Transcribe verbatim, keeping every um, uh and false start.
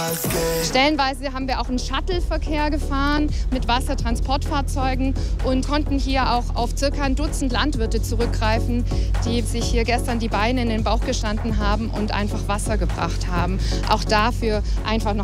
Stellenweise haben wir auch einen Shuttle-Verkehr gefahren mit Wassertransportfahrzeugen und konnten hier auch auf circa ein Dutzend Landwirte zurückgreifen, die sich hier gestern die Beine in den Bauch gestanden haben und einfach Wasser gebracht haben. Auch dafür einfach noch